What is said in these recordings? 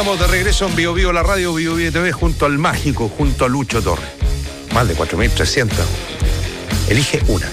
Estamos de regreso en Bio Bio, la radio Bio Bio TV, junto al mágico, junto a Lucho Torres. Más de 4.300. Elige una.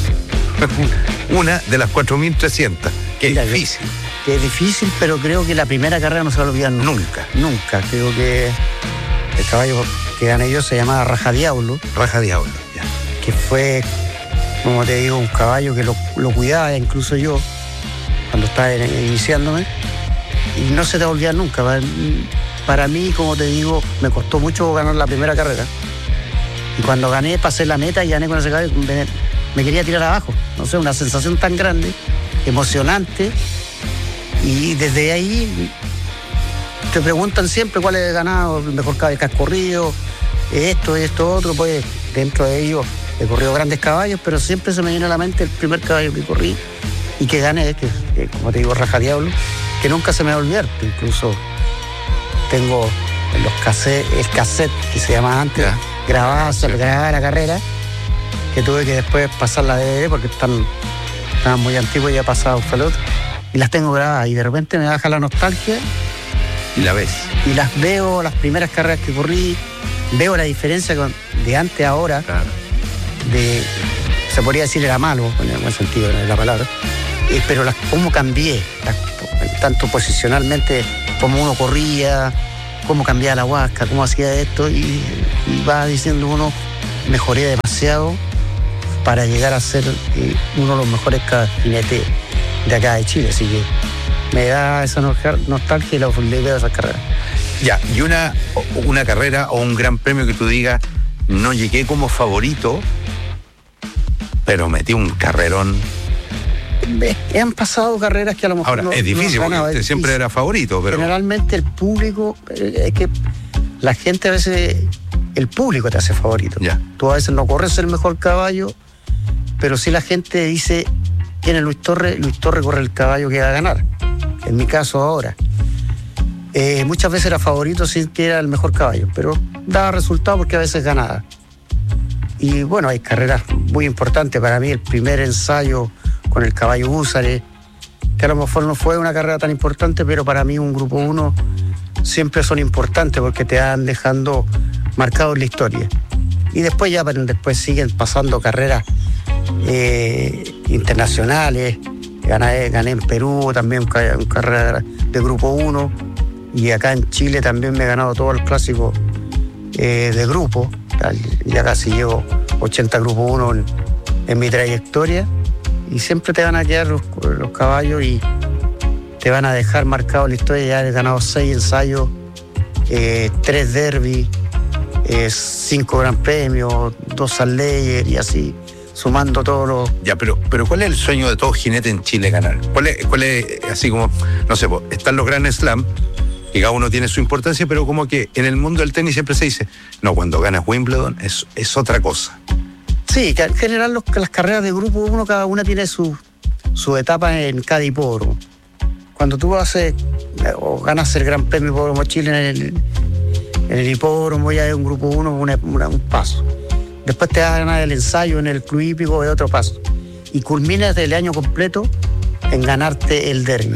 Una de las 4.300. Que es difícil. Que es difícil, pero creo que la primera carrera no se va a olvidar nunca. Nunca. Creo que el caballo que gané yo se llamaba Raja Diablo. Raja Diablo, ya. Que fue, como te digo, un caballo que lo cuidaba, incluso yo, cuando estaba iniciándome. Y no se te va a olvidar nunca. Para mí, como te digo, me costó mucho ganar la primera carrera. Y cuando gané, pasé la meta y gané con ese caballo, me quería tirar abajo. No sé, una sensación tan grande, emocionante. Y desde ahí te preguntan siempre cuál es el ganado, el mejor caballo que has corrido, esto, otro. Pues dentro de ellos he corrido grandes caballos, pero siempre se me viene a la mente el primer caballo que corrí y que gané, que como te digo, Raja Diablo, que nunca se me va a olvidar. Incluso tengo en los el cassette que se llamaba antes, grababa la carrera, que tuve que después pasar la DVD porque estaban muy antiguos y ya pasado un falot, y las tengo grabadas y de repente me baja la nostalgia y la ves. Y las veo, las primeras carreras que corrí, veo la diferencia de antes a ahora. Claro. Se podría decir era malo, en el buen sentido de la palabra, pero cómo cambié, tanto posicionalmente, cómo uno corría, cómo cambiaba la huasca, cómo hacía esto, y va diciendo uno, mejoré demasiado para llegar a ser uno de los mejores jinetes de acá de Chile, así que me da esa nostalgia y la veo esas carreras. Ya, y una carrera o un gran premio que tú digas, no llegué como favorito, pero metí un carrerón. Han pasado carreras que a lo mejor ahora, es difícil, porque usted siempre era favorito, pero generalmente el público, es que la gente a veces, el público te hace favorito. Ya. Tú a veces no corres el mejor caballo, pero si la gente dice, ¿quién es Luis Torres? Luis Torres corre el caballo que va a ganar. En mi caso ahora. Muchas veces era favorito sin que era el mejor caballo, pero daba resultado porque a veces ganaba. Y bueno, hay carreras muy importantes. Para mí el primer ensayo con el caballo Húsare, que a lo mejor no fue una carrera tan importante, pero para mí un grupo 1 siempre son importantes porque te van dejando marcado en la historia. Y después siguen pasando carreras internacionales. Gané en Perú también una carrera de grupo 1, y acá en Chile también me he ganado todos los clásicos de grupo. Ya casi llevo 80 grupo 1 en mi trayectoria, y siempre te van a quedar los caballos y te van a dejar marcado la historia. Ya he ganado 6 ensayos, 3 derby, 5 gran premios, 2 Salleyer, y así sumando todos los... Ya, pero ¿cuál es el sueño de todo jinete en Chile ganar? ¿Cuál es así como, no sé, están los Grand Slam, y cada uno tiene su importancia, pero como que en el mundo del tenis siempre se dice, no, cuando ganas Wimbledon es otra cosa. Sí, que en general las carreras de grupo 1, cada una tiene su etapa en cada hipódromo. Cuando tú ganas el Gran Premio Hipódromo Chile en el hipódromo, ya es un grupo 1, un paso. Después te vas a ganar el ensayo en el club hípico, de otro paso. Y culminas el año completo en ganarte el derby.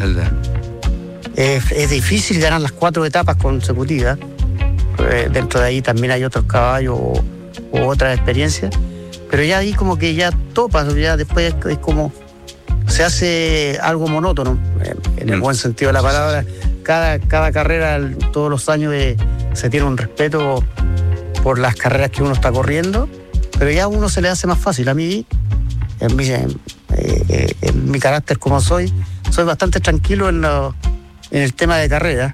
Es difícil ganar las 4 etapas consecutivas. Dentro de ahí también hay otros caballos o otras experiencias. Pero ya ahí como que ya topas, ya después es como se hace algo monótono, en el buen sentido de la palabra. Cada carrera, todos los años se tiene un respeto por las carreras que uno está corriendo, pero ya a uno se le hace más fácil. A mí, en mi carácter como soy bastante tranquilo en el tema de carrera.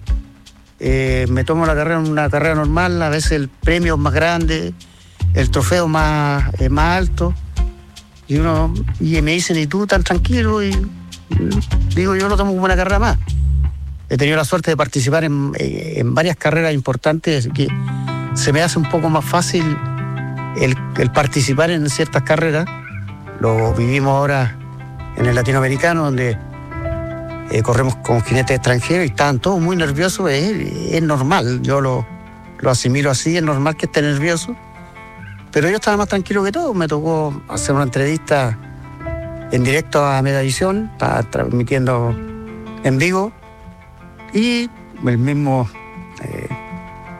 Me tomo la carrera en una carrera normal, a veces el premio es más grande, el trofeo más alto, y me dicen, ¿y tú tan tranquilo? Y digo, yo lo tomo como una carrera más. He tenido la suerte de participar en varias carreras importantes, que se me hace un poco más fácil el participar en ciertas carreras. Lo vivimos ahora en el latinoamericano, donde corremos con jinetes extranjeros y estaban todos muy nerviosos. Es normal, yo lo asimilo así, es normal que esté nervioso. Pero yo estaba más tranquilo que todo. Me tocó hacer una entrevista en directo a Megavisión, estaba transmitiendo en vivo, y el mismo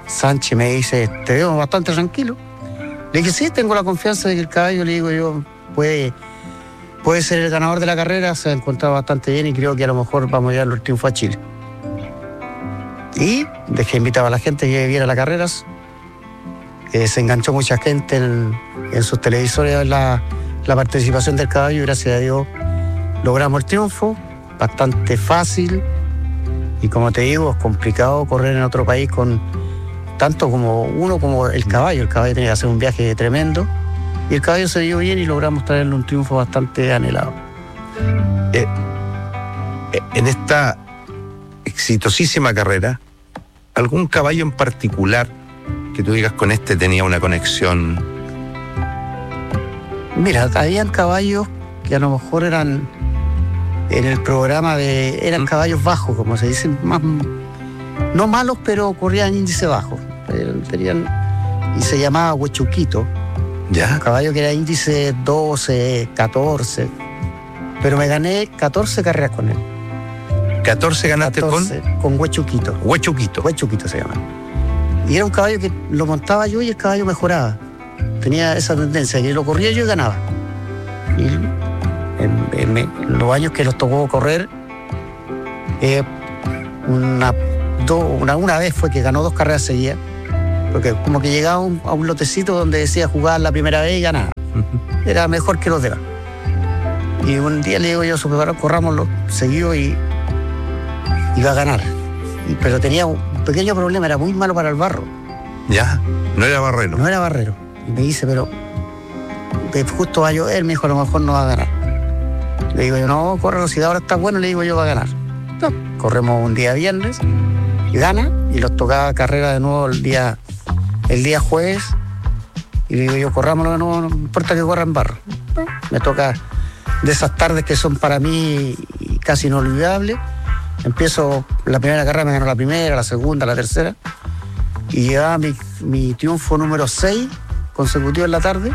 Sánchez me dice, te veo bastante tranquilo. Le dije, sí, tengo la confianza de que el caballo, le digo yo, puede ser el ganador de la carrera, se ha encontrado bastante bien y creo que a lo mejor vamos a llevar el triunfo a Chile. Y dejé invitado a la gente que viera las carreras. Se enganchó mucha gente en sus televisores a ver la participación del caballo y gracias a Dios logramos el triunfo, bastante fácil. Y como te digo, es complicado correr en otro país con tanto como uno como el caballo. El caballo tenía que hacer un viaje tremendo y el caballo se dio bien y logramos traerle un triunfo bastante anhelado. En esta exitosísima carrera, ¿algún caballo en particular que tú digas con este tenía una conexión? Mira, habían caballos que a lo mejor eran en el programa eran caballos bajos, como se dicen, más, no malos, pero corrían índice bajo. Y se llamaba Huechuquito. ¿Ya? Un caballo que era índice 12, 14. Pero me gané 14 carreras con él. 14 ganaste 14, con Huechuquito. Huechuquito. Huechuquito se llama. Y era un caballo que lo montaba yo y el caballo mejoraba. Tenía esa tendencia, que lo corría yo y ganaba. Y en los años que nos tocó correr, una vez fue que ganó 2 carreras seguidas, porque como que llegaba a un lotecito donde decía jugar la primera vez y ganaba. Era mejor que los demás. Y un día le digo yo a su preparador, corrámoslo seguido y iba a ganar. Pero tenía un pequeño problema, era muy malo para el barro. ¿Ya? No era barrero. No era barrero. Y me dice, pero justo va a llover, me dijo, a lo mejor no va a ganar. Le digo yo, no, córrelo, si ahora está bueno, le digo yo, va a ganar. No, corremos un día viernes y gana, y los tocaba carrera de nuevo el día jueves, y le digo yo, corrámoslo de nuevo, no importa que corra en barro. No, me toca de esas tardes que son para mí casi inolvidables. Empiezo la primera carrera, me ganó la primera, la segunda, la tercera, y llevaba mi triunfo número 6 consecutivo en la tarde.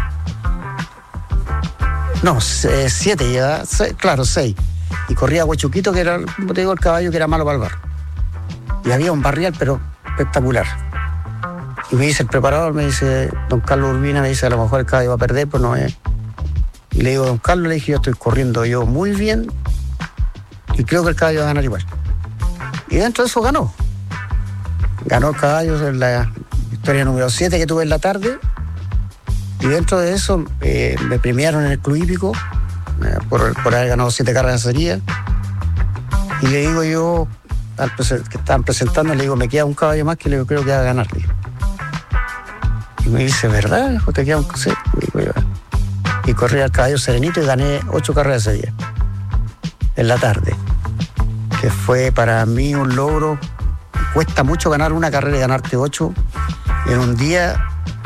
No, 7 llevaba, 6. Y corría Huechuquito, que era, como te digo, el caballo que era malo para el barro. Y había un barrial, pero espectacular. Y me dice el preparador, me dice, don Carlos Urbina, me dice, a lo mejor el caballo va a perder, pues no es. Y le digo, don Carlos, le dije, yo estoy corriendo yo muy bien y creo que el caballo va a ganar igual. Y dentro de eso ganó. Ganó el caballo en la victoria número 7 que tuve en la tarde. Y dentro de eso me premiaron en el Club Hípico por haber ganado 7 carreras seguidas. Y le digo yo, al que estaban presentando, le digo, me queda un caballo más que le creo que va a ganar. Digo. Y me dice, ¿verdad? ¿O te queda un caballo? Y corrí al caballo serenito y gané 8 carreras seguidas en la tarde. Que fue para mí un logro. Cuesta mucho ganar una carrera y ganarte 8 en un día.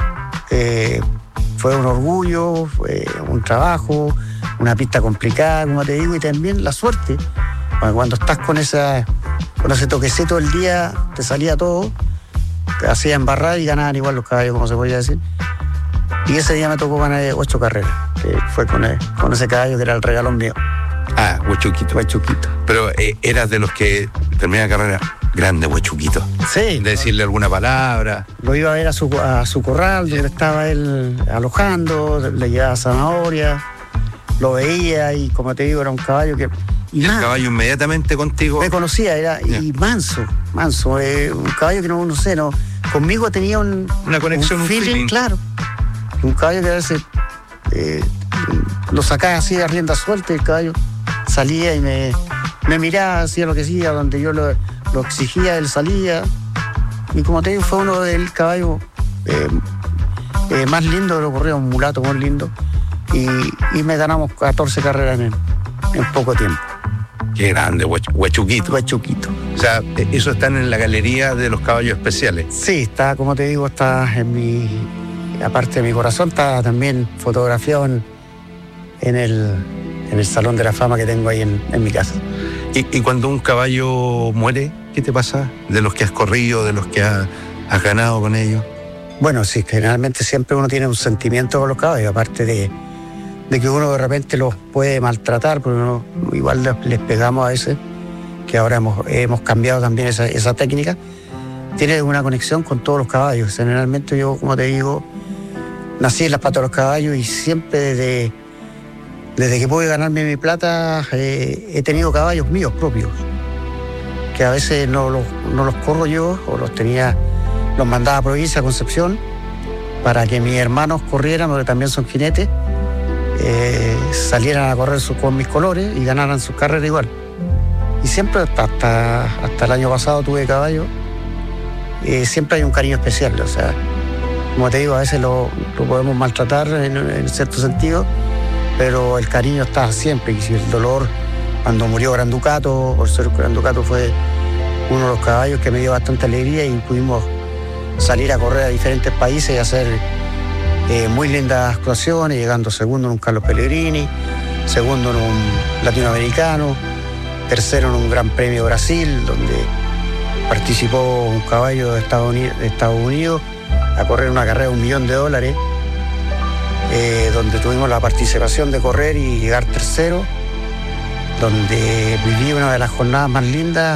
Fue un orgullo, fue un trabajo, una pista complicada, como te digo, y también la suerte. Cuando estás con ese toquecito del día, te salía todo, te hacía embarrar y ganaban igual los caballos, como se podría decir. Y ese día me tocó ganar 8 carreras, que fue con ese caballo que era el regalón mío. Ah, Huechuquito. Huechuquito. Pero eras de los que termina la carrera, grande Huechuquito. Sí. De decirle alguna palabra. Lo iba a ver a su corral, donde estaba él alojando, le llevaba zanahoria, lo veía y, como te digo, era un caballo que... Y el caballo inmediatamente contigo... Me conocía, y manso, un caballo que no sé, conmigo tenía una conexión, un feeling, claro. Un caballo que a veces lo sacaba así de rienda suelta y el caballo salía y me miraba, hacía lo que hacía, donde yo lo exigía, él salía. Y como te digo, fue uno del caballo más lindo que lo corría, un mulato muy lindo. Y me ganamos 14 carreras en poco tiempo. Qué grande, Huechuquito. Huechuquito. O sea, eso está en la galería de los caballos especiales. Sí, está, como te digo, está aparte de mi corazón, está también fotografiado en el Salón de la Fama que tengo ahí en mi casa. ¿Y cuando un caballo muere, qué te pasa? ¿De los que has corrido, de los que has ganado con ellos? Bueno, sí, generalmente siempre uno tiene un sentimiento con los caballos, aparte de que uno de repente los puede maltratar, porque uno igual les pegamos a veces, que ahora hemos cambiado también esa técnica, tiene una conexión con todos los caballos. Generalmente yo, como te digo, nací en las patas de los caballos y siempre desde que pude ganarme mi plata he tenido caballos míos propios, que a veces no los corro yo, o los mandaba a provincia, a Concepción, para que mis hermanos corrieran, porque también son jinetes, salieran a correr con mis colores y ganaran sus carreras igual. Y siempre, hasta el año pasado tuve caballos, siempre hay un cariño especial, o sea, como te digo, a veces lo podemos maltratar en cierto sentido, pero el cariño está siempre. Y si el dolor, cuando murió Gran Ducato, por ser Gran Ducato fue uno de los caballos que me dio bastante alegría, y pudimos salir a correr a diferentes países y hacer muy lindas actuaciones, llegando segundo en un Carlos Pellegrini, segundo en un latinoamericano, tercero en un Gran Premio Brasil, donde participó un caballo de Estados Unidos a correr una carrera de $1 millón, donde tuvimos la participación de correr y llegar tercero, donde viví una de las jornadas más lindas.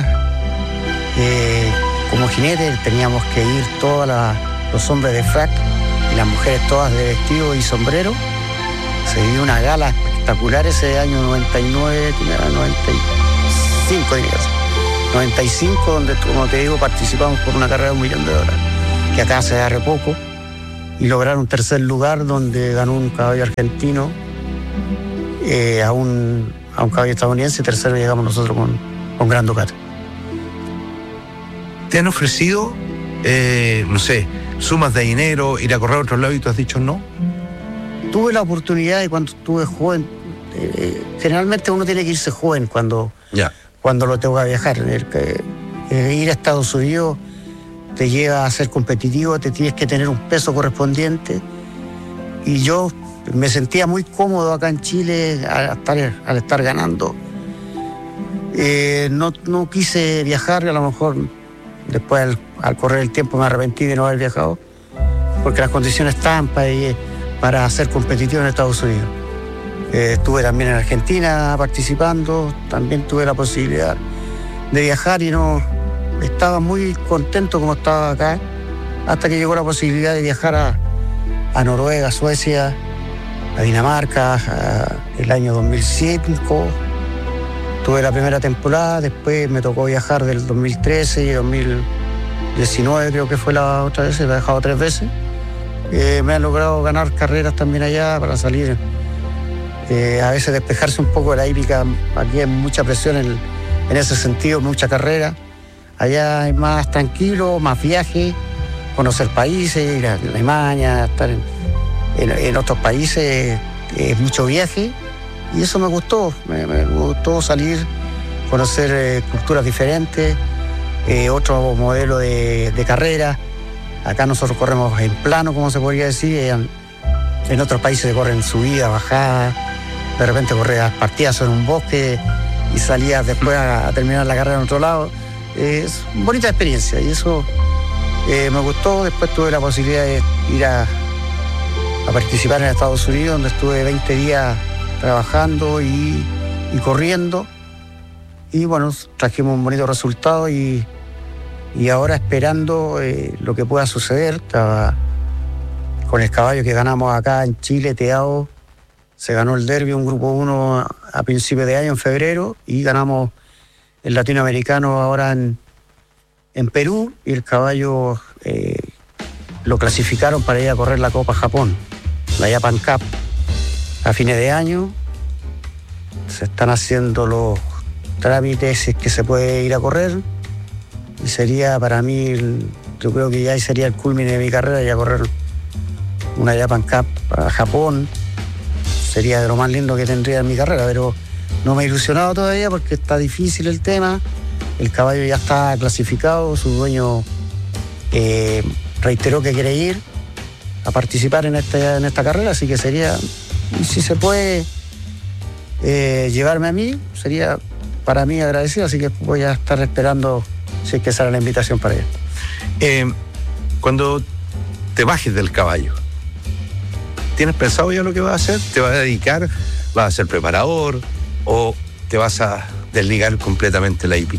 Como jinete teníamos que ir todos los hombres de frac y las mujeres todas de vestido y sombrero. Se dio una gala espectacular ese año 99, 95, diría, 95, donde, como te digo, participamos por una carrera de $1 millón, que acá se da re poco, y lograron un tercer lugar, donde ganó un caballo argentino a un caballo estadounidense, y tercero llegamos nosotros con Gran Ducato. ¿Te han ofrecido, no sé, sumas de dinero, ir a correr a otros lados y tú has dicho no? Tuve la oportunidad, y cuando estuve joven, generalmente uno tiene que irse joven cuando lo tengo que viajar. Ir a Estados Unidos te lleva a ser competitivo, te tienes que tener un peso correspondiente, y yo me sentía muy cómodo acá en Chile al estar ganando. No quise viajar, a lo mejor después al correr el tiempo me arrepentí de no haber viajado, porque las condiciones estaban para ser competitivo en Estados Unidos. Estuve también en Argentina participando, también tuve la posibilidad de viajar, y no estaba muy contento como estaba acá, hasta que llegó la posibilidad de viajar a Noruega, Suecia, a Dinamarca, el año 2005. Tuve la primera temporada, después me tocó viajar del 2013 y 2019, creo que fue la otra vez, he viajado 3 veces. Me han logrado ganar carreras también allá para salir, a veces despejarse un poco de la hípica. Aquí hay mucha presión en ese sentido, mucha carrera. Allá es más tranquilo, más viaje, conocer países, ir a Alemania, estar en otros países, es mucho viaje, y eso me gustó. Me gustó salir, conocer culturas diferentes, otro modelo de carrera. Acá nosotros corremos en plano, como se podría decir, en otros países se corren subida, bajada, de repente corrías partidas en un bosque y salías después a terminar la carrera en otro lado. Es una bonita experiencia, y eso me gustó. Después tuve la posibilidad de ir a participar en Estados Unidos, donde estuve 20 días trabajando y corriendo, y bueno, trajimos un bonito resultado, y ahora esperando lo que pueda suceder. Estaba con el caballo que ganamos acá en Chile, Teao, se ganó el Derby, un grupo 1 a principios de año, en febrero, y ganamos el latinoamericano ahora en Perú, y el caballo lo clasificaron para ir a correr la Copa Japón, la Japan Cup, a fines de año. Se están haciendo los trámites, si es que se puede ir a correr, y sería para mí, yo creo que ya sería el culmine de mi carrera, ir a correr una Japan Cup a Japón. Sería de lo más lindo que tendría en mi carrera, pero no me he ilusionado todavía porque está difícil el tema. El caballo ya está clasificado, su dueño reiteró que quiere ir a participar en esta carrera, así que sería, si se puede llevarme a mí, sería para mí agradecido, así que voy a estar esperando si es que sale la invitación para ir. Cuando te bajes del caballo, ¿tienes pensado ya lo que vas a hacer? ¿Te vas a dedicar? ¿Vas a ser preparador? ¿O te vas a desligar completamente la hípica?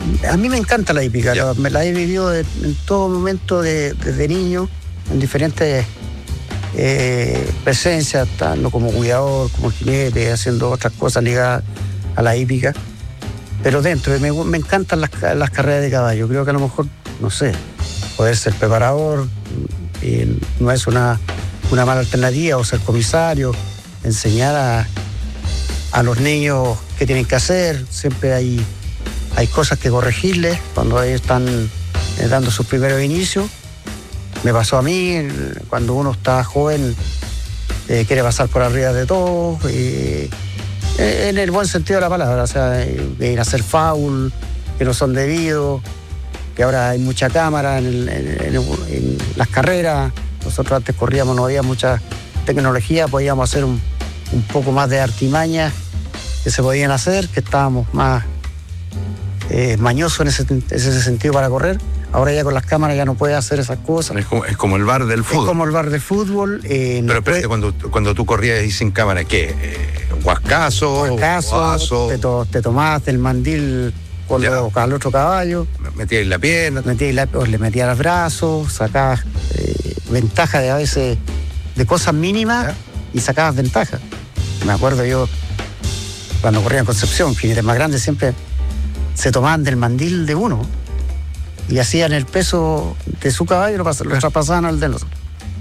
A mí me encanta la hípica, Ya. me la he vivido en todo momento desde niño, en diferentes presencias, estando como cuidador, como jinete, haciendo otras cosas ligadas a la hípica. Pero dentro, me encantan las carreras de caballo. Creo que a lo mejor, no sé, poder ser preparador no es una mala alternativa, o ser comisario, enseñar a los niños qué tienen que hacer. Siempre hay cosas que corregirles cuando ellos están dando sus primeros inicios. Me pasó a mí, cuando uno está joven, quiere pasar por arriba de todo, en el buen sentido de la palabra, o sea, ir a hacer foul, que no son debidos, que ahora hay mucha cámara en las carreras. Nosotros antes corríamos, no había mucha tecnología, podíamos hacer un poco más de artimañas que se podían hacer, que estábamos más mañosos en ese sentido para correr. Ahora ya con las cámaras ya no puedes hacer esas cosas. Es como el bar del fútbol. Es como el bar del fútbol. Pero espérate, cuando tú corrías ahí sin cámara, ¿qué? ¿Huascazo? Te tomabas el mandil al otro caballo. Metías la pierna. Le metías los brazos, sacabas ventaja a veces de cosas mínimas. ¿Ya? Y sacabas ventaja. Me acuerdo yo, cuando corría en Concepción, jinetes más grandes siempre se tomaban del mandil de uno y hacían el peso de su caballo y lo traspasaban al de nosotros.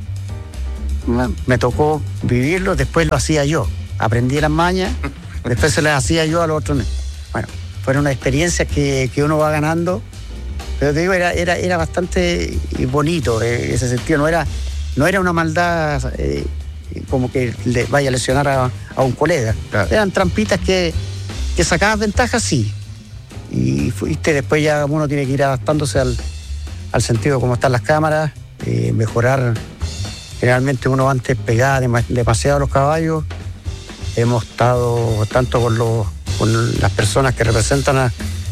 Me tocó vivirlo, después lo hacía yo. Aprendí las mañas, después se las hacía yo a los otros. Bueno, fueron una experiencia que uno va ganando, pero te digo, era bastante bonito en ese sentido. No era una maldad como que le vaya a lesionar a un colega. Claro. Eran trampitas que sacabas ventaja, sí. Y fuiste, después ya uno tiene que ir adaptándose al sentido de cómo están las cámaras, mejorar. Generalmente uno antes pegaba demasiado a los caballos. Hemos estado tanto con las personas que representan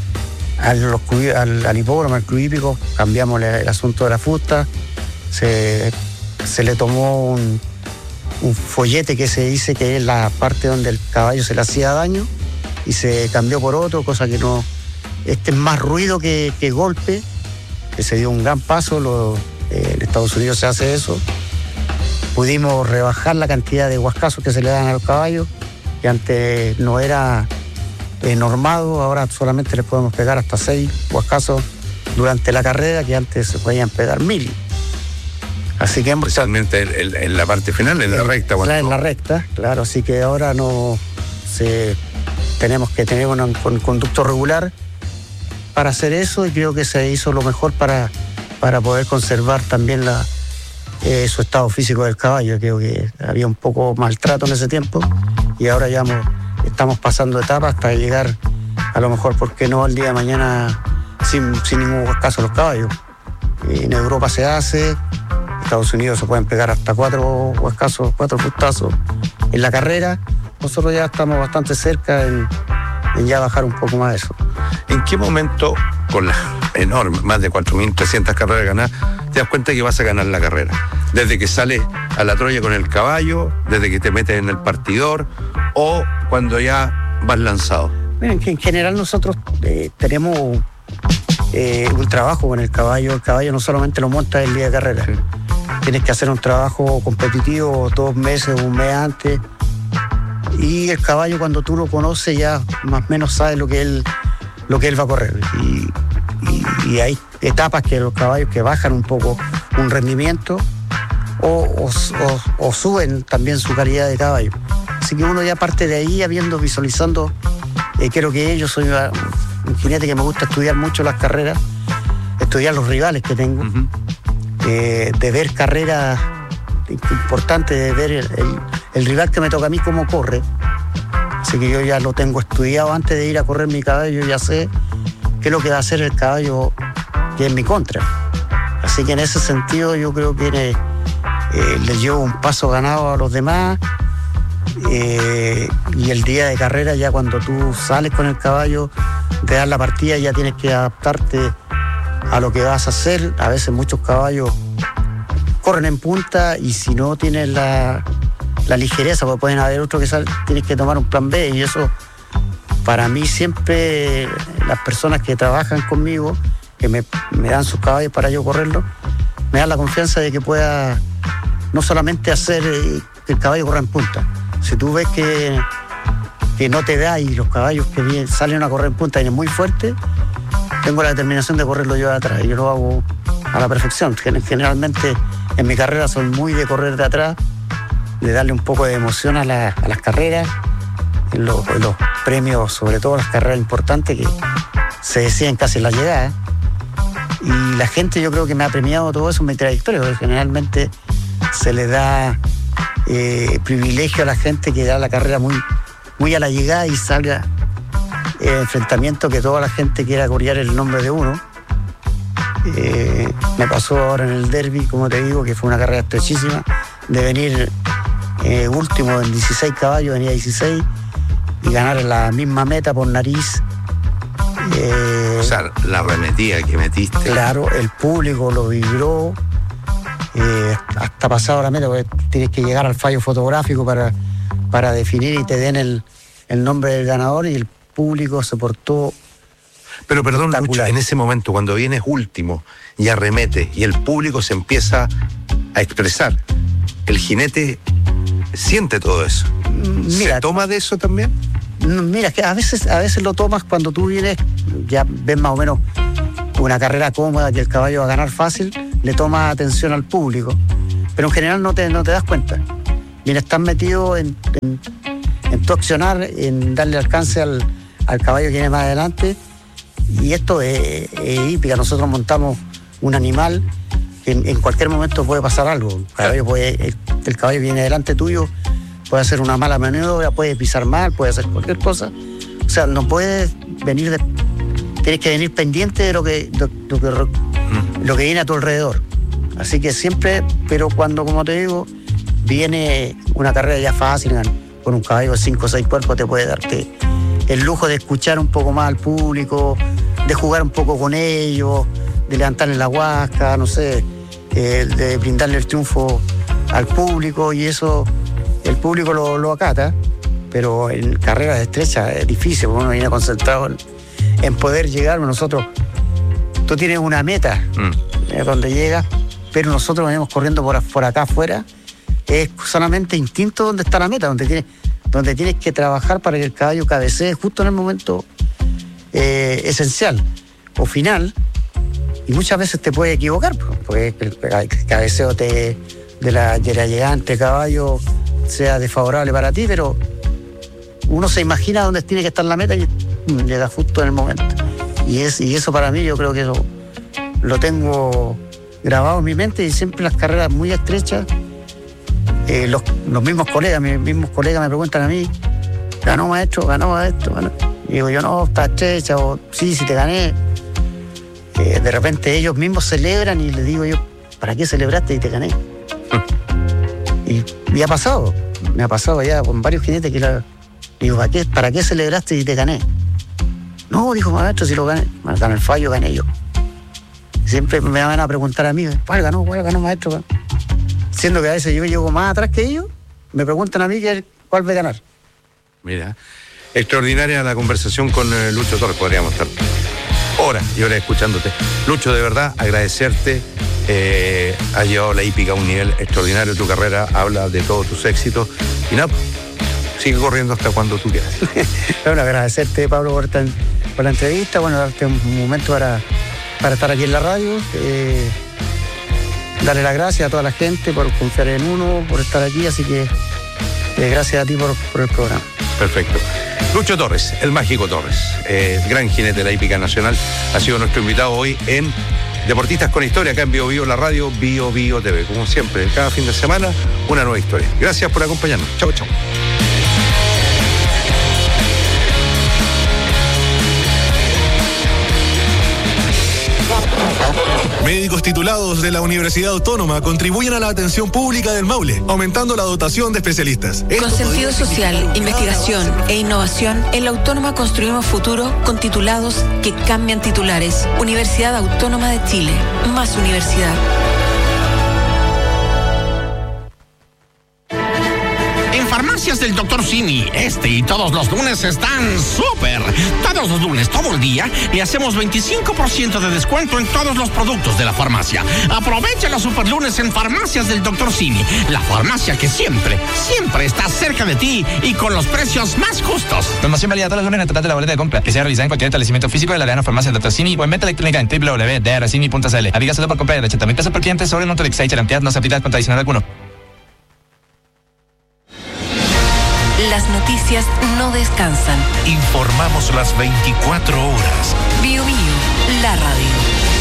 al hipódromo, al club hípico, cambiamos el asunto de la fusta, se le tomó un follete que se dice que es la parte donde el caballo se le hacía daño y se cambió por otro, cosa que no... Este es más ruido que golpe, que se dio un gran paso, en Estados Unidos se hace eso. Pudimos rebajar la cantidad de huascazos que se le dan a los caballos, que antes no era normado, ahora solamente les podemos pegar hasta 6 huascazos durante la carrera, que antes se podían pegar 1000. Así que especialmente en la parte final, en la recta. En la recta, claro, así que ahora tenemos que tener un conducto regular para hacer eso, y creo que se hizo lo mejor para poder conservar también su estado físico del caballo. Creo que había un poco maltrato en ese tiempo y ahora ya estamos pasando etapas hasta llegar a lo mejor, ¿por qué no?, el día de mañana sin ningún caso los caballos. En Europa se hace, en Estados Unidos se pueden pegar hasta 4 putazos en la carrera. Nosotros ya estamos bastante cerca en ya bajar un poco más eso. ¿En qué momento, con las enormes, más de 4.300 carreras ganadas, te das cuenta que vas a ganar la carrera? Desde que sales a la Troya con el caballo, desde que te metes en el partidor, o cuando ya vas lanzado. Miren, que en general nosotros tenemos un trabajo con el caballo. El caballo no solamente lo montas el día de carrera. Sí. Tienes que hacer un trabajo competitivo 2 meses, 1 mes antes. Y el caballo, cuando tú lo conoces, ya más o menos sabes lo que él va a correr. Y hay etapas que los caballos que bajan un poco un rendimiento o suben también su calidad de caballo. Así que uno ya parte de ahí visualizando, creo que yo soy un jinete que me gusta estudiar mucho las carreras, estudiar los rivales que tengo, de ver carreras importantes, de ver el rival que me toca a mí cómo corre. Así que yo ya lo tengo estudiado antes de ir a correr mi caballo, ya sé qué es lo que va a hacer el caballo que es mi contra. Así que en ese sentido yo creo que le llevo un paso ganado a los demás, y el día de carrera, ya cuando tú sales con el caballo, te das la partida, ya tienes que adaptarte a lo que vas a hacer. A veces muchos caballos corren en punta y si no tienes la ligereza, porque pueden haber otros que tienes que tomar un plan B, y eso para mí siempre las personas que trabajan conmigo, que me dan sus caballos para yo correrlos, me dan la confianza de que pueda no solamente hacer que el caballo corra en punta. Si tú ves que no te da y los caballos que salen a correr en punta vienen muy fuertes, tengo la determinación de correrlo yo de atrás. Yo lo hago a la perfección. Generalmente en mi carrera soy muy de correr de atrás, de darle un poco de emoción a las carreras, en los premios, sobre todo las carreras importantes que se deciden casi en la llegada. Y la gente, yo creo que me ha premiado todo eso en mi trayectoria, porque generalmente se le da privilegio a la gente que da la carrera muy a la llegada y salga enfrentamiento que toda la gente quiera corear el nombre de uno. Me pasó ahora en el derby, como te digo, que fue una carrera estrechísima, de venir último en 16 caballos, venía 16 y ganar en la misma meta por nariz. O sea, la arremetida que metiste. Claro, el público lo vibró hasta pasado la meta, porque tienes que llegar al fallo fotográfico para definir y te den el nombre del ganador, y el público se portó. Pero perdón, Lucho, en ese momento, cuando vienes último y arremete y el público se empieza a expresar, el jinete siente todo eso. Mira, ¿se toma de eso también? Mira, es que a veces lo tomas cuando tú vienes, ya ves más o menos una carrera cómoda, que el caballo va a ganar fácil, le tomas atención al público, pero en general no te das cuenta. Vienes tan metido en tu accionar, en darle alcance al caballo que viene más adelante, y esto es hípica. Nosotros montamos un animal que en cualquier momento puede pasar algo. El caballo viene delante tuyo, puede hacer una mala maniobra, puede pisar mal, puede hacer cualquier cosa. O sea, no puedes venir tienes que venir pendiente de lo que viene a tu alrededor. Así que siempre, pero cuando, como te digo, viene una carrera ya fácil, con un caballo de 5 o 6 cuerpos, te puede darte el lujo de escuchar un poco más al público, de jugar un poco con ellos, de levantarle la huasca, no sé, de brindarle el triunfo al público, y eso el público lo acata. Pero en carreras estrechas es difícil, porque uno viene concentrado en poder llegar. Tú tienes una meta donde llegas, pero nosotros venimos corriendo por acá afuera. Es solamente instinto donde está la meta, donde tienes que trabajar para que el caballo cabecee justo en el momento esencial o final, y muchas veces te puedes equivocar, porque el cabeceo de la llegada ante caballo sea desfavorable para ti, pero uno se imagina dónde tiene que estar la meta y llega justo en el momento. Y eso para mí, yo creo que eso lo tengo grabado en mi mente, y siempre las carreras muy estrechas, los mismos colegas me preguntan a mí, ¿ganó maestro? Y digo yo, no, está estrecha, o sí, si te gané. De repente ellos mismos celebran, y les digo yo, ¿para qué celebraste y te gané? Y me ha pasado ya con varios jinetes que digo, ¿para qué celebraste y te gané? No, dijo maestro, si lo gané. Gané el fallo, gané yo. Siempre me van a preguntar a mí, ¿cuál ganó maestro? Siendo que a veces yo llego más atrás que ellos, me preguntan a mí cuál va a ganar. Mira, extraordinaria la conversación con Lucho Torres. Podríamos estar horas y horas escuchándote. Lucho, de verdad, agradecerte. Has llevado la hípica a un nivel extraordinario. Tu carrera habla de todos tus éxitos. Y nada, sigue corriendo hasta cuando tú quieras. Bueno, agradecerte, Pablo, por la entrevista. Bueno, darte un momento para estar aquí en la radio. Darle las gracias a toda la gente por confiar en uno, por estar aquí. Así que gracias a ti por el programa. Perfecto. Lucho Torres, el mágico Torres, gran jinete de la hípica nacional, ha sido nuestro invitado hoy en Deportistas con Historia, acá en Bio Bio, la radio Bio Bio TV. Como siempre, cada fin de semana, una nueva historia. Gracias por acompañarnos. Chau, chau. Médicos titulados de la Universidad Autónoma contribuyen a la atención pública del Maule, aumentando la dotación de especialistas. Con sentido social, investigación e innovación, en la Autónoma construimos futuro con titulados que cambian titulares. Universidad Autónoma de Chile. Más universidad. farmacias del Dr. Simi. Este y todos los lunes están súper. Todos los lunes, todo el día, le hacemos 25% de descuento en todos los productos de la farmacia. Aprovecha los super lunes en farmacias del Dr. Simi. La farmacia que siempre está cerca de ti y con los precios más justos. Promoción válida todos los lunes en el total de la boleta de compra, que sea realizada en cualquier establecimiento físico de la Arena Farmacia del Dr. Simi o en venta electrónica en www.drcimi.cl. Aplica solo por compra de 80.000 pesos por cliente sobre Nutrex. Cantidad no se aplica con adicional alguno. Las noticias no descansan. Informamos las 24 horas. Bio Bio, la radio.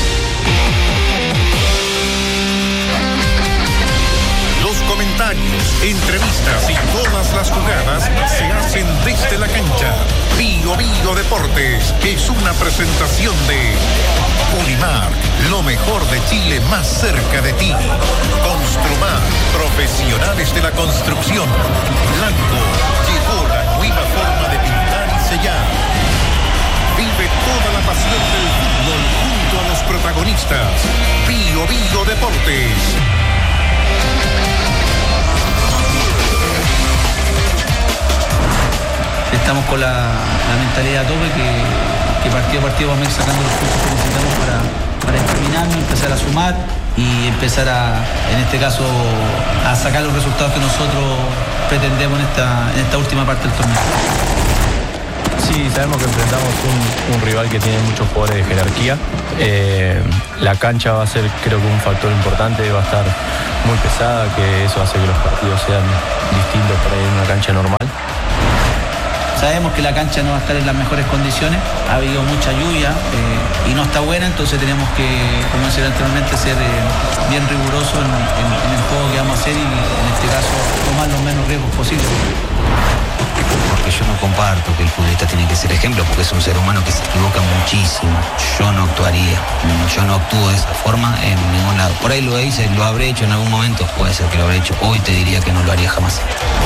Los comentarios, entrevistas y todas las jugadas se hacen desde la cancha. Bio Bio Deportes es una presentación de Unimar, lo mejor de Chile más cerca de ti. Construmar, profesionales de la construcción. Blanco, llegó la nueva forma de pintar y sellar. Vive toda la pasión del fútbol junto a los protagonistas. Bio Bio Deportes. Estamos con la mentalidad a tope que partido a partido vamos a ir sacando los puntos que necesitamos para encaminarnos, empezar a sumar y empezar en este caso, a sacar los resultados que nosotros pretendemos en esta última parte del torneo. Sí, sabemos que enfrentamos un rival que tiene muchos jugadores de jerarquía. La cancha va a ser, creo que, un factor importante, va a estar muy pesada, que eso hace que los partidos sean distintos para ir a una cancha normal. Sabemos que la cancha no va a estar en las mejores condiciones, ha habido mucha lluvia y no está buena, entonces tenemos que, como decía anteriormente, ser bien rigurosos en el juego que vamos a hacer y en este caso tomar los menos riesgos posibles. Porque yo no comparto que el futbolista tiene que ser ejemplo, porque es un ser humano que se equivoca muchísimo. Yo no actuaría, yo no actúo de esa forma en ningún lado. Por ahí lo hice, lo habré hecho en algún momento, puede ser que lo habré hecho. Hoy te diría que no lo haría jamás.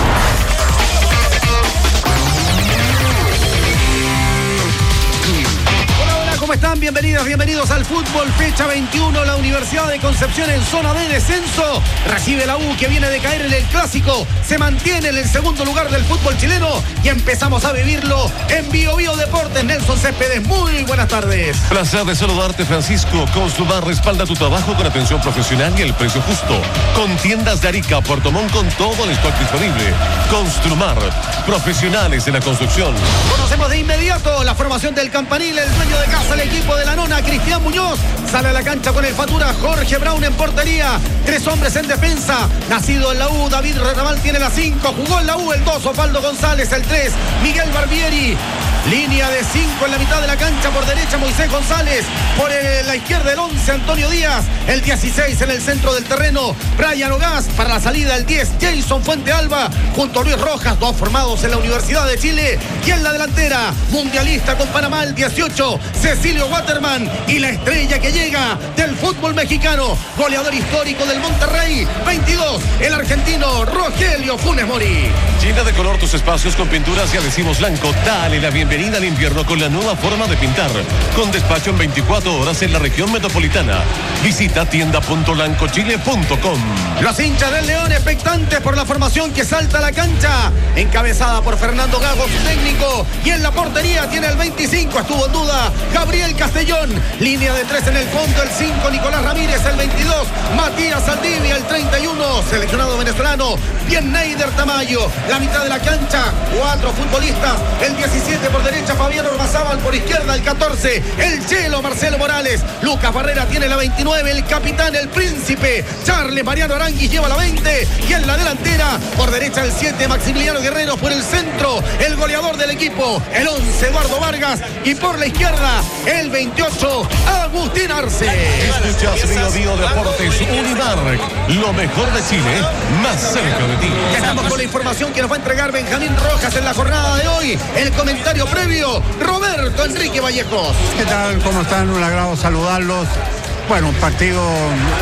¿Cómo están? Bienvenidos al fútbol, fecha 21, la Universidad de Concepción en zona de descenso, recibe la U que viene de caer en el clásico, se mantiene en el segundo lugar del fútbol chileno y empezamos a vivirlo en Bio Bio Deportes. Nelson Céspedes, muy buenas tardes. Placer de saludarte, Francisco. Construmar respalda tu trabajo con atención profesional y el precio justo. Con tiendas de Arica, Puerto Montt, con todo el stock disponible. Construmar, profesionales de la construcción. Conocemos de inmediato la formación del Campanil, el dueño de casa, el equipo de la nona, Cristian Muñoz, sale a la cancha con el Fatura, Jorge Brown en portería, 3 hombres en defensa, nacido en la U, David Retamal tiene la 5, jugó en la U el 2, Osvaldo González el 3, Miguel Barbieri, línea de 5 en la mitad de la cancha, por derecha Moisés González, por la izquierda el 11, Antonio Díaz, el 16 en el centro del terreno, Brian Ogaz, para la salida el 10, Jason Fuente Alba, junto a Luis Rojas, 2 formados en la Universidad de Chile, y en la delantera, mundialista con Panamá el 18, Cecilio Waterman, y la estrella que llega del fútbol mexicano, goleador histórico del Monterrey, 22, el argentino Rogelio Funes Mori. Llena de color tus espacios con pinturas y adhesivos blanco. Dale la bienvenida al invierno con la nueva forma de pintar, con despacho en 24 horas en la región metropolitana. Visita tienda.lancochile.com. Los hinchas del León expectantes por la formación que salta a la cancha, encabezada por Fernando Gago, su técnico, y en la portería tiene el 25, estuvo en duda Gabriel Castellón, línea de 3 en el fondo, el 5 Nicolás Ramírez, el 22 Matías Saldivia, el 31 seleccionado venezolano Bien Neider Tamayo, la mitad de la cancha 4 futbolistas, el 17 por derecha Fabián Ormazábal, por izquierda el 14 el Chelo Marcelo Morales, Lucas Barrera tiene la 29, el capitán el príncipe Charles Mariano Aranguis lleva la 20, y en la delantera por derecha el 7 Maximiliano Guerrero, por el centro el goleador del equipo el 11 Eduardo Vargas, y por la izquierda el 28 Agustín Arce. Escuchas Bio Bio Deportes, Unimar, lo mejor de Chile, más cerca de ti. Ya estamos con la información que nos va a entregar Benjamín Rojas en la jornada de hoy. El comentario previo, Roberto Enrique Vallejos. ¿Qué tal? ¿Cómo están? Un agrado saludarlos. Bueno, un partido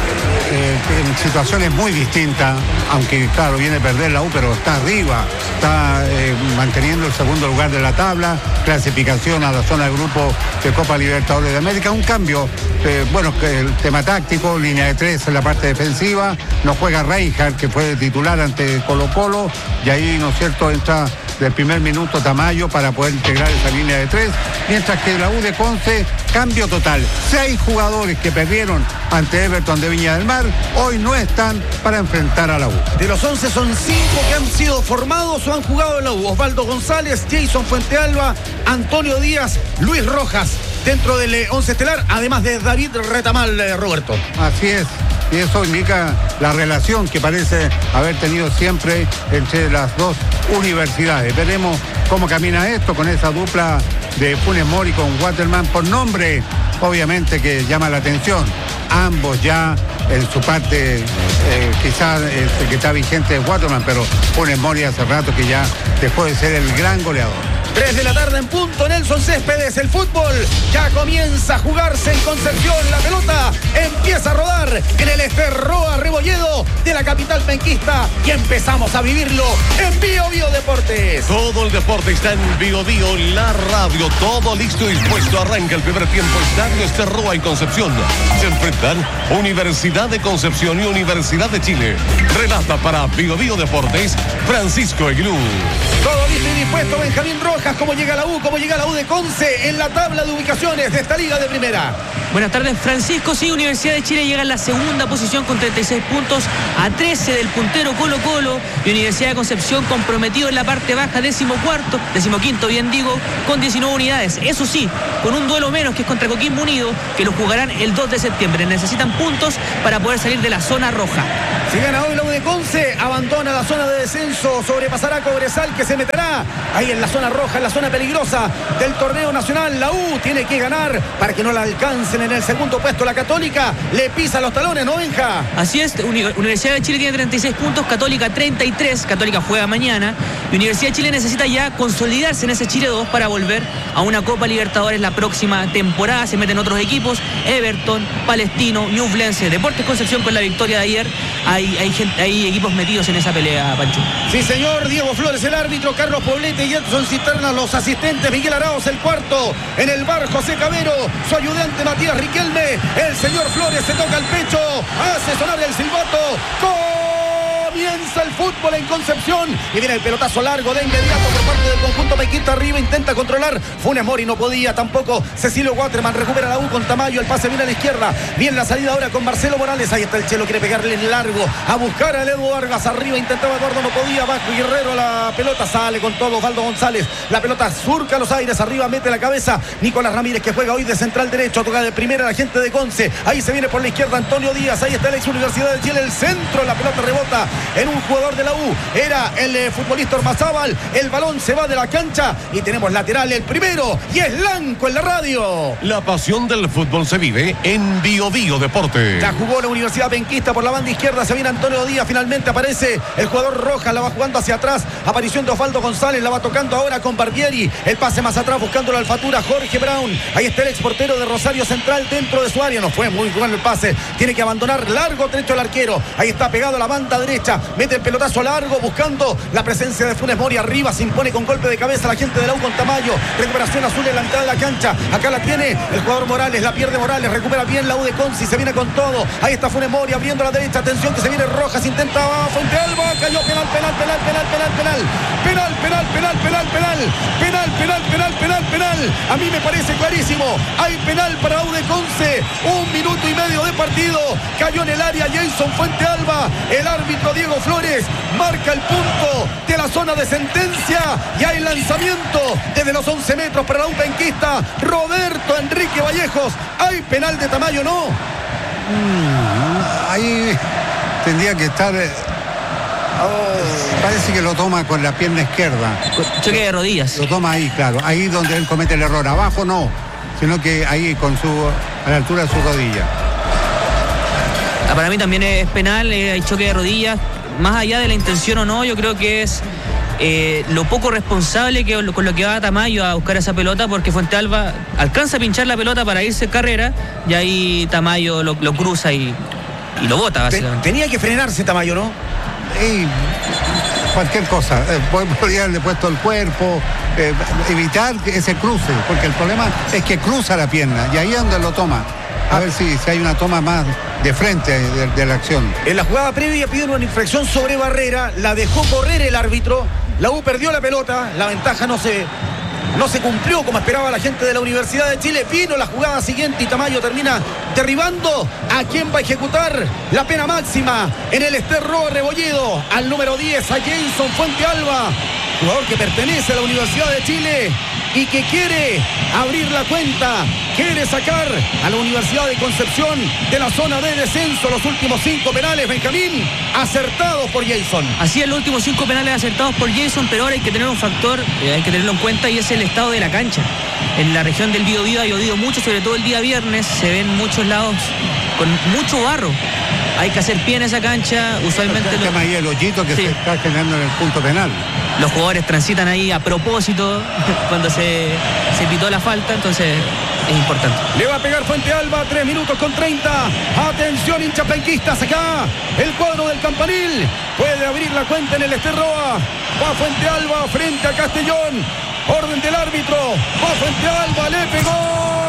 en situaciones muy distintas, aunque claro, viene a perder la U, pero está arriba, está manteniendo el segundo lugar de la tabla, clasificación a la zona de grupo de Copa Libertadores de América, un cambio, bueno, el tema táctico, línea de 3 en la parte defensiva, no juega Reinhardt, que fue titular ante Colo-Colo, y ahí, ¿no es cierto?, entra del primer minuto Tamayo para poder integrar esa línea de 3, mientras que la U de Conce, cambio total. 6 jugadores que perdieron ante Everton de Viña del Mar, hoy no están para enfrentar a la U. De los 11 son 5 que han sido formados o han jugado en la U. Osvaldo González, Jason Fuentealba, Antonio Díaz, Luis Rojas, dentro del 11 estelar, además de David Retamal, Roberto. Así es. Y eso indica la relación que parece haber tenido siempre entre las dos universidades. Veremos cómo camina esto con esa dupla de Funes Mori con Waterman, por nombre, obviamente, que llama la atención. Ambos ya en su parte, quizás el que está vigente es Waterman, pero Funes Mori hace rato que ya dejó de ser el gran goleador. 3 de la tarde en punto, Nelson Céspedes, el fútbol ya comienza a jugarse en Concepción, la pelota empieza a rodar en el Esterroa Rebolledo de la capital penquista y empezamos a vivirlo en Bio Bio Deportes. Todo el deporte está en Bio Bio, la radio, todo listo y dispuesto. Arranca el primer tiempo, Estadio Esterroa en Concepción. Se enfrentan Universidad de Concepción y Universidad de Chile. Relata para Bio Bio Deportes, Francisco Eglú. Todo listo y dispuesto, Benjamín Rojas, cómo llega la U de Conce en la tabla de ubicaciones de esta liga de primera. Buenas tardes, Francisco. Sí, Universidad de Chile llega en la segunda posición con 36 puntos a 13 del puntero Colo-Colo, y Universidad de Concepción comprometido en la parte baja, 15º, bien digo, con 19 unidades. Eso sí, con un duelo menos, que es contra Coquimbo Unido, que lo jugarán el 2 de septiembre. Necesitan puntos para poder salir de la zona roja. Si gana hoy la U de Conce, abandona la zona de descenso, sobrepasará a Cobresal, que se meterá ahí en la zona roja, en la zona peligrosa del torneo nacional. La U tiene que ganar para que no la alcancen en el segundo puesto. La Católica le pisa los talones, ¿no, Benja? Así es, Universidad de Chile tiene 36 puntos, Católica 33, Católica juega mañana, y Universidad de Chile necesita ya consolidarse en ese Chile 2 para volver a una Copa Libertadores la próxima temporada. Se meten otros equipos, Everton, Palestino, Ñublense, Deportes Concepción con la victoria de ayer. Hay equipos metidos en esa pelea, Pancho. Sí, señor. Diego Flores, el árbitro, Carlos Poblete y Edson Cisterna, los asistentes, Miguel Arauz, el cuarto, en el bar José Cabero, su ayudante Matías Riquelme, el señor Flores se toca el pecho, hace sonar el silbato, comienza el fútbol en Concepción y viene el pelotazo largo de inmediato por parte del conjunto mequita. Arriba intenta controlar Funes Mori, no podía tampoco. Cecilio Waterman recupera la U con Tamayo, el pase viene a la izquierda, bien la salida ahora con Marcelo Morales. Ahí está el Chelo, quiere pegarle en largo a buscar al Edu Vargas. Arriba intentaba Eduardo, no podía. Vasco Guerrero, la pelota sale con todo. Osvaldo González, la pelota surca los aires, arriba mete la cabeza Nicolás Ramírez, que juega hoy de central derecho, toca de primera la gente de Conce. Ahí se viene por la izquierda Antonio Díaz, ahí está el ex Universidad de Chile, el centro, la pelota rebota en un jugador de la U, era el futbolista Ormazábal. El balón se va de la cancha y tenemos lateral el primero, y es Blanco en la radio. La pasión del fútbol se vive en Bio Bio Deportes. La jugó la Universidad Penquista por la banda izquierda, se viene Antonio Díaz, finalmente aparece el jugador Rojas, la va jugando hacia atrás, aparición de Osvaldo González, la va tocando ahora con Barbieri, el pase más atrás buscando la alfatura Jorge Brown. Ahí está el ex portero de Rosario Central dentro de su área, no fue muy bueno el pase, tiene que abandonar largo trecho el arquero. Ahí está pegado a la banda derecha, mete el pelotazo largo buscando la presencia de Funes Mori, arriba se impone con golpe de cabeza la gente de la U con Tamayo, recuperación azul en la mitad de la cancha, acá la tiene el jugador Morales, la pierde Morales, recupera bien la U de Conci, se viene con todo, ahí está Funes Mori abriendo a la derecha, atención que se viene Rojas, intenta Fuentealba, cayó penal. A mí me parece clarísimo, hay penal para la U de Conce, 1 minuto y medio de partido, cayó en el área Jason Fuentealba, el árbitro Diego Flores marca el punto de la zona de sentencia y hay lanzamiento desde los 11 metros para la U penquista. Roberto Enrique Vallejos, hay penal de Tamayo, ¿no? Ahí tendría que estar. Parece que lo toma con la pierna izquierda. Choque de rodillas. Lo toma ahí, claro. Ahí donde él comete el error. Abajo no, sino que ahí a la altura de su rodilla. Para mí también es penal, hay choque de rodillas. Más allá de la intención o no, yo creo que es lo poco responsable con lo que va a Tamayo a buscar esa pelota, porque Fuentealba alcanza a pinchar la pelota para irse en carrera y ahí Tamayo lo cruza y y lo bota básicamente. Tenía que frenarse Tamayo, ¿no? Cualquier cosa, podría haberle puesto el cuerpo, evitar ese cruce, porque el problema es que cruza la pierna y ahí es donde lo toma. A ver si hay una toma más de frente de la acción. En la jugada previa pidieron una infracción sobre Barrera, la dejó correr el árbitro, la U perdió la pelota, la ventaja no se cumplió como esperaba la gente de la Universidad de Chile. Vino la jugada siguiente y Tamayo termina derribando a quien va a ejecutar la pena máxima en el Esterro Rebolledo, al número 10, a Jason Fuentealba, jugador que pertenece a la Universidad de Chile y que quiere abrir la cuenta, quiere sacar a la Universidad de Concepción de la zona de descenso. Los últimos 5 penales, Benjamín, acertados por Jason. Así es, los últimos 5 penales acertados por Jason, pero ahora hay que tener un factor, hay que tenerlo en cuenta, y es el estado de la cancha. En la región del Biobío ha llovido mucho, sobre todo el día viernes, se ven muchos lados con mucho barro. Hay que hacer pie en esa cancha, usualmente... El tema ahí, el hoyito que se está generando en el punto penal. Los jugadores transitan ahí a propósito cuando se pitó la falta, entonces es importante. Le va a pegar Fuentealba, 3 minutos con 30. Atención, hinchas penquistas, acá el cuadro del Campanil puede abrir la cuenta en el Esterroa. Va Fuentealba frente a Castellón. Orden del árbitro. Va Fuentealba, le pegó.